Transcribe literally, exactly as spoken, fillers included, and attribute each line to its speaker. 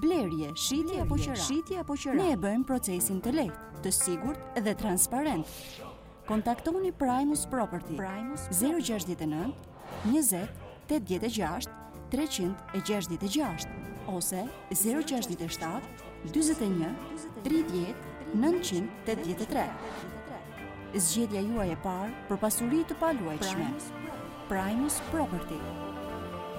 Speaker 1: blerje, shitje apo qira. Shitje apo qira. Ne e bëjmë procesin të lehtë, të sigurt dhe transparent. Kontaktoni Primus Property zero gjasht nëntë njëzet tetëdhjetë e gjashtë treqind e gjashtëdhjetë e gjashtë ose zero gjasht shtat dyzet e një tridhjetë nëntëqind tetëdhjetë e tre. Zgjedhja juaj e parë për pasuri të paluajtshme. Primus Property.